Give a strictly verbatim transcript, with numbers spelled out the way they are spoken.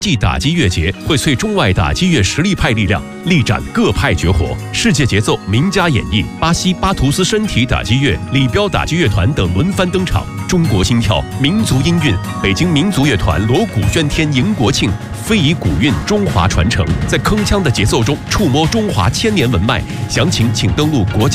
季打击乐节荟萃中外打击乐实力派力量，力展各派绝活。世界节奏名家演绎，巴西巴图斯身体打击乐、李彪打击乐团等轮番登场。中国心跳、民族音韵，北京民族乐团锣鼓喧天迎国庆，非遗古韵中华传承，在铿锵的节奏中触摸中华千年文脉。详情请登录国家。